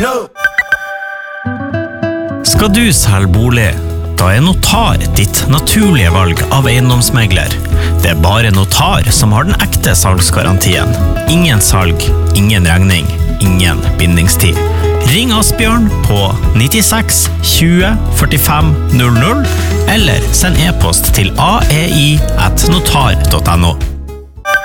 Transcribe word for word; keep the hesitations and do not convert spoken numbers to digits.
Skal du selge bolig? Da er Notar ditt naturlige valg av eiendomsmegler. Det er bare Notar som har den ekte salgsgarantien. Ingen salg, ingen regning, ingen bindingstid. Ring Asbjørn på nittiseks tjue førtifem null null eller send e-post til a e i at notar punktum no.